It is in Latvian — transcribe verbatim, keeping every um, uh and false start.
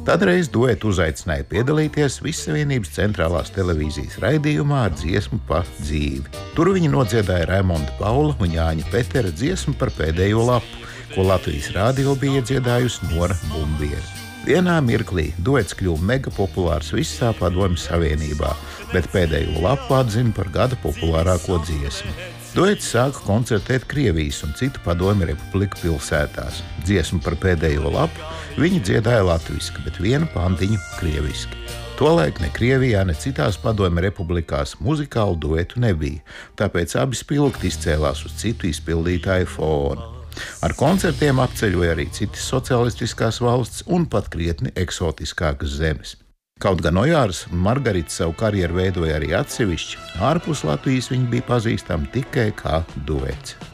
Tādreiz duetu uzaicināja piedalīties Vissavienības centrālās televīzijas raidījumā ar dziesmu pa dzīvi. Tur viņi nodziedāja Raimonda Paula un Jāņa Petera dziesmu par pēdējo lapu, ko Latvijas rādio bija iedziedājusi Nora Bumbiere. Vienā mirklī duets kļuva mega populārs visā Padomju Savienībā, bet pēdējo lapu atzina par gada populārāko dziesmu. Duets sāka koncertēt Krievijas un citu Padomju Republiku pilsētās. Dziesmu par pēdējo lapu viņi dziedāja latviski, bet vienu pantiņu krieviski. Tolaik ne Krievijā, ne citās Padomju Republikās muzikālu duetu nebija, tāpēc abi spilgti izcēlās uz citu izpildītāju fonu. Ar koncertiem apceļoja arī citas socialistiskās valsts un pat krietni eksotiskākas zemes. Kaut gan Ojārs un Margarita savu karjeru veidoja arī atsevišķi, ārpus Latvijas viņi bija pazīstami tikai kā duets.